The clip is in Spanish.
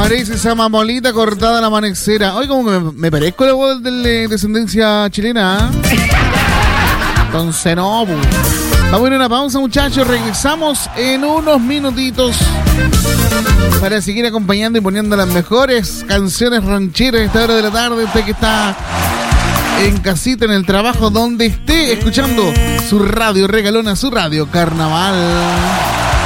Parece esa mamolita cortada a la manexera. Oye, como que me parezco a la voz de descendencia chilena. Entonces no, pues. Vamos a ir a una pausa, muchachos. Regresamos en unos minutitos para seguir acompañando y poniendo las mejores canciones rancheras a esta hora de la tarde. Usted que está en casita, en el trabajo, donde esté escuchando su radio regalona, su radio carnaval.